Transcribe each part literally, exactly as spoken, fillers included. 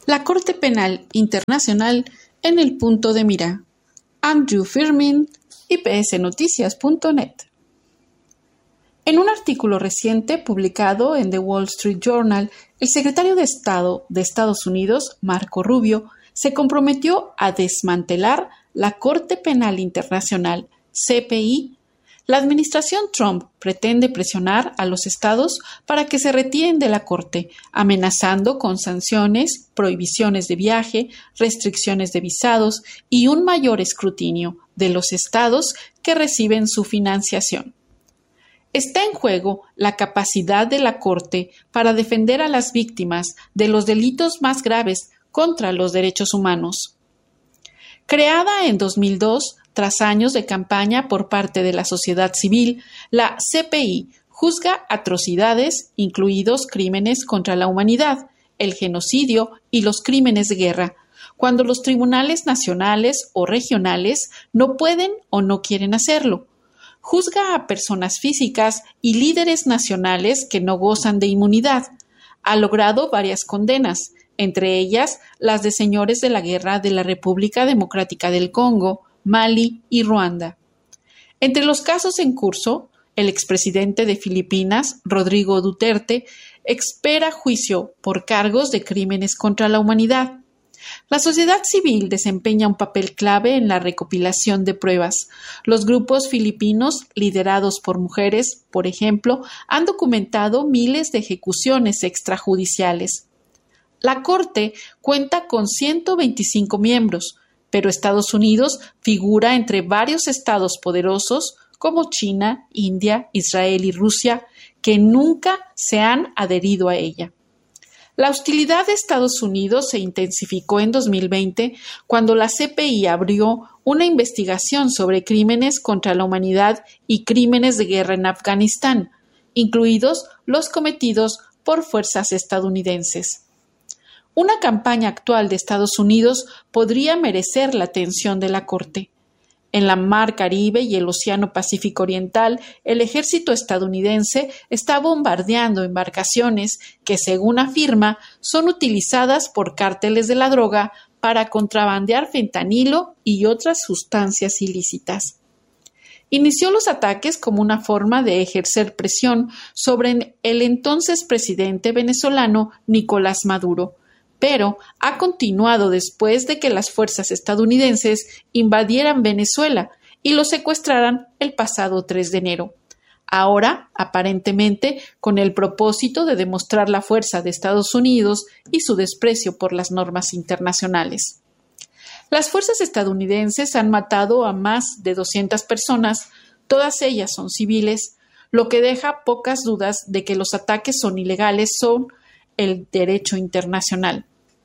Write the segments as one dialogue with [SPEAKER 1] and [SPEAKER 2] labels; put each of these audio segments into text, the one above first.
[SPEAKER 1] La Corte Penal Internacional en el punto de mira. Andrew Firmin, I P S Noticias punto net. En un artículo reciente publicado en The Wall Street Journal, el secretario de Estado de Estados Unidos, Marco Rubio, se comprometió a desmantelar la Corte Penal Internacional, C P I. La administración Trump pretende presionar a los estados para que se retiren de la Corte, amenazando con sanciones, prohibiciones de viaje, restricciones de visados y un mayor escrutinio de los estados que reciben su financiación. Está en juego la capacidad de la Corte para defender a las víctimas de los delitos más graves contra los derechos humanos. Creada en dos mil dos, tras años de campaña por parte de la sociedad civil, la C P I juzga atrocidades, incluidos crímenes contra la humanidad, el genocidio y los crímenes de guerra, cuando los tribunales nacionales o regionales no pueden o no quieren hacerlo. Juzga a personas físicas y líderes nacionales que no gozan de inmunidad. Ha logrado varias condenas, entre ellas las de señores de la guerra de la República Democrática del Congo, Mali y Ruanda. Entre los casos en curso, el expresidente de Filipinas, Rodrigo Duterte, espera juicio por cargos de crímenes contra la humanidad. La sociedad civil desempeña un papel clave en la recopilación de pruebas. Los grupos filipinos, liderados por mujeres, por ejemplo, han documentado miles de ejecuciones extrajudiciales. La Corte cuenta con ciento veinticinco miembros, pero Estados Unidos figura entre varios estados poderosos como China, India, Israel y Rusia, que nunca se han adherido a ella. La hostilidad de Estados Unidos se intensificó en dos mil veinte cuando la C P I abrió una investigación sobre crímenes contra la humanidad y crímenes de guerra en Afganistán, incluidos los cometidos por fuerzas estadounidenses. Una campaña actual de Estados Unidos podría merecer la atención de la Corte. En la Mar Caribe y el Océano Pacífico Oriental, el ejército estadounidense está bombardeando embarcaciones que, según afirma, son utilizadas por cárteles de la droga para contrabandear fentanilo y otras sustancias ilícitas. Inició los ataques como una forma de ejercer presión sobre el entonces presidente venezolano Nicolás Maduro, pero ha continuado después de que las fuerzas estadounidenses invadieran Venezuela y lo secuestraran el pasado tres de enero. Ahora, aparentemente, con el propósito de demostrar la fuerza de Estados Unidos y su desprecio por las normas internacionales. Las fuerzas estadounidenses han matado a más de doscientas personas, todas ellas son civiles, lo que deja pocas dudas de que los ataques son ilegales son el derecho internacional.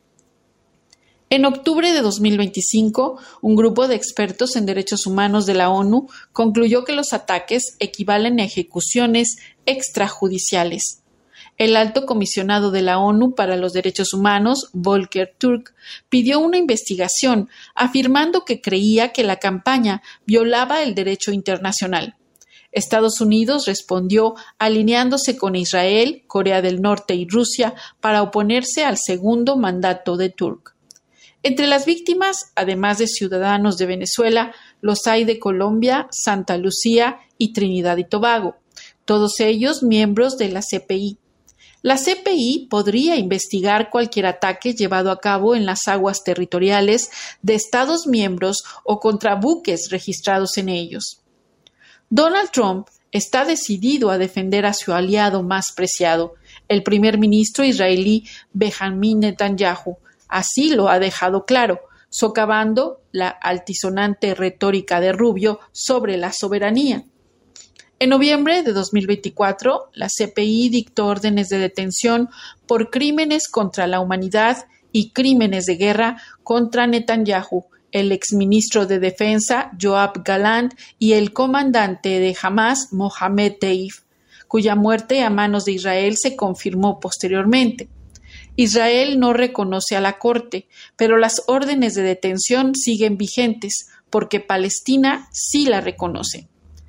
[SPEAKER 1] En octubre de dos mil veinticinco, un grupo de expertos en derechos humanos de la ONU concluyó que los ataques equivalen a ejecuciones extrajudiciales. El alto comisionado de la ONU para los Derechos Humanos, Volker Turk, pidió una investigación, afirmando que creía que la campaña violaba el derecho internacional. Estados Unidos respondió alineándose con Israel, Corea del Norte y Rusia para oponerse al segundo mandato de Turk. Entre las víctimas, además de ciudadanos de Venezuela, los hay de Colombia, Santa Lucía y Trinidad y Tobago, todos ellos miembros de la C P I. La C P I podría investigar cualquier ataque llevado a cabo en las aguas territoriales de Estados miembros o contra buques registrados en ellos. Donald Trump está decidido a defender a su aliado más preciado, el primer ministro israelí Benjamín Netanyahu. Así lo ha dejado claro, socavando la altisonante retórica de Rubio sobre la soberanía. En noviembre de dos mil veinticuatro, la C P I dictó órdenes de detención por crímenes contra la humanidad y crímenes de guerra contra Netanyahu, el exministro de Defensa Yoav Gallant y el comandante de Hamas Mohamed Deif, cuya muerte a manos de Israel se confirmó posteriormente. Israel no reconoce a la Corte, pero las órdenes de detención siguen vigentes porque Palestina sí la reconoce.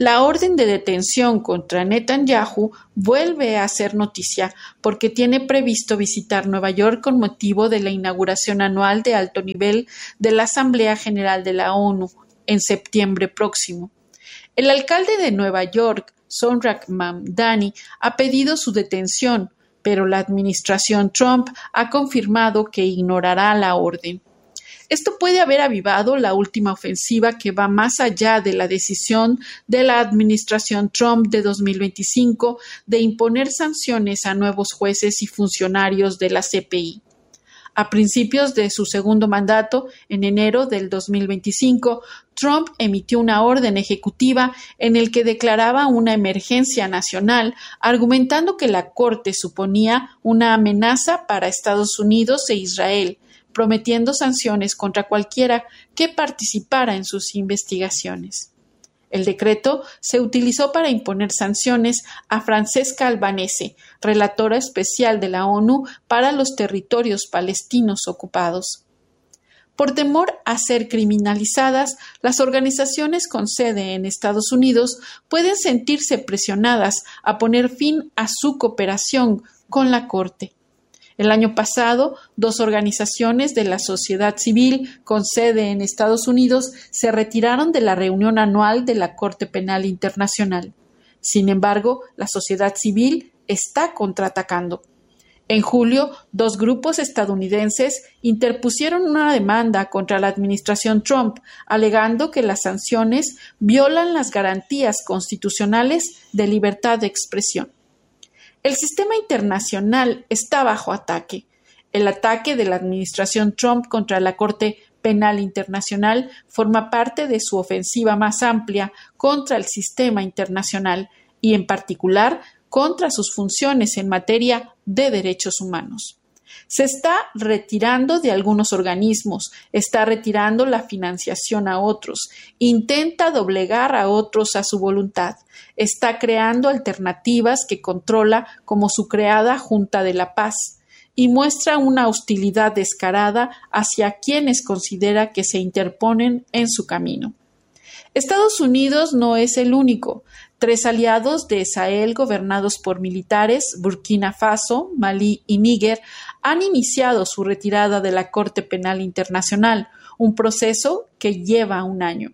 [SPEAKER 1] La orden de detención contra Netanyahu vuelve a ser noticia porque tiene previsto visitar Nueva York con motivo de la inauguración anual de alto nivel de la Asamblea General de la ONU en septiembre próximo. El alcalde de Nueva York, Zohran Mamdani, ha pedido su detención, pero la administración Trump ha confirmado que ignorará la orden. Esto puede haber avivado la última ofensiva que va más allá de la decisión de la administración Trump de dos mil veinticinco de imponer sanciones a nuevos jueces y funcionarios de la C P I. A principios de su segundo mandato, en enero del dos mil veinticinco, Trump emitió una orden ejecutiva en el que declaraba una emergencia nacional, argumentando que la Corte suponía una amenaza para Estados Unidos e Israel, prometiendo sanciones contra cualquiera que participara en sus investigaciones. El decreto se utilizó para imponer sanciones a Francesca Albanese, relatora especial de la ONU para los territorios palestinos ocupados. Por temor a ser criminalizadas, las organizaciones con sede en Estados Unidos pueden sentirse presionadas a poner fin a su cooperación con la Corte. El año pasado, dos organizaciones de la sociedad civil con sede en Estados Unidos se retiraron de la reunión anual de la Corte Penal Internacional. Sin embargo, la sociedad civil está contraatacando. En julio, dos grupos estadounidenses interpusieron una demanda contra la administración Trump, alegando que las sanciones violan las garantías constitucionales de libertad de expresión. El sistema internacional está bajo ataque. El ataque de la administración Trump contra la Corte Penal Internacional forma parte de su ofensiva más amplia contra el sistema internacional y, en particular, contra sus funciones en materia de derechos humanos. Se está retirando de algunos organismos, está retirando la financiación a otros, intenta doblegar a otros a su voluntad, está creando alternativas que controla como su creada Junta de la Paz y muestra una hostilidad descarada hacia quienes considera que se interponen en su camino. Estados Unidos no es el único. Tres aliados de Sahel gobernados por militares, Burkina Faso, Malí y Níger, han iniciado su retirada de la Corte Penal Internacional, un proceso que lleva un año.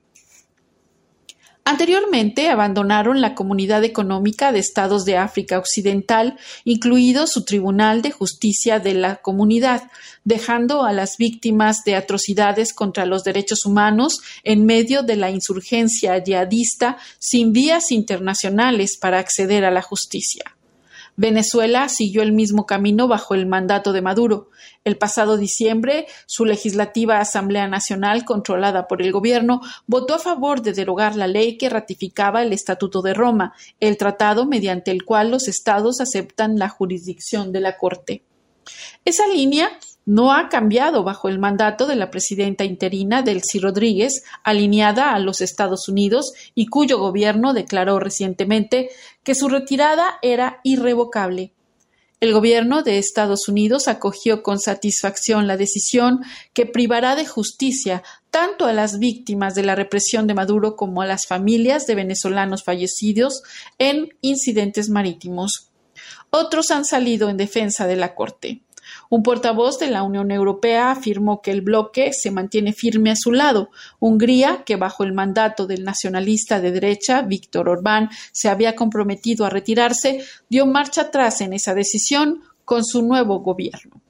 [SPEAKER 1] Anteriormente abandonaron la Comunidad Económica de Estados de África Occidental, incluido su Tribunal de Justicia de la Comunidad, dejando a las víctimas de atrocidades contra los derechos humanos en medio de la insurgencia yihadista sin vías internacionales para acceder a la justicia. Venezuela siguió el mismo camino bajo el mandato de Maduro. El pasado diciembre, su legislativa Asamblea Nacional, controlada por el gobierno, votó a favor de derogar la ley que ratificaba el Estatuto de Roma, el tratado mediante el cual los estados aceptan la jurisdicción de la Corte. Esa línea no ha cambiado bajo el mandato de la presidenta interina Delcy Rodríguez, alineada a los Estados Unidos y cuyo gobierno declaró recientemente que su retirada era irrevocable. El gobierno de Estados Unidos acogió con satisfacción la decisión que privará de justicia tanto a las víctimas de la represión de Maduro como a las familias de venezolanos fallecidos en incidentes marítimos. Otros han salido en defensa de la Corte. Un portavoz de la Unión Europea afirmó que el bloque se mantiene firme a su lado. Hungría, que bajo el mandato del nacionalista de derecha, Viktor Orbán, se había comprometido a retirarse, dio marcha atrás en esa decisión con su nuevo gobierno.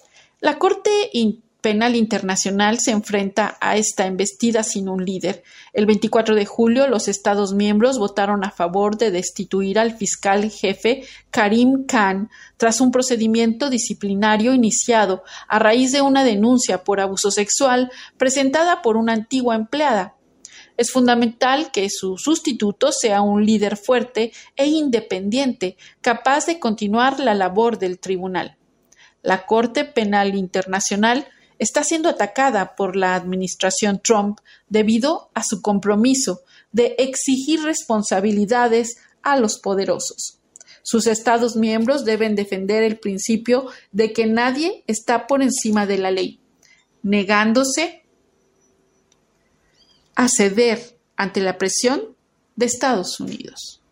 [SPEAKER 1] La Corte Penal Internacional se enfrenta a esta embestida sin un líder. El veinticuatro de julio, los Estados miembros votaron a favor de destituir al fiscal jefe Karim Khan tras un procedimiento disciplinario iniciado a raíz de una denuncia por abuso sexual presentada por una antigua empleada. Es fundamental que su sustituto sea un líder fuerte e independiente, capaz de continuar la labor del tribunal. La Corte Penal Internacional está siendo atacada por la administración Trump debido a su compromiso de exigir responsabilidades a los poderosos. Sus Estados miembros deben defender el principio de que nadie está por encima de la ley, negándose a ceder ante la presión de Estados Unidos.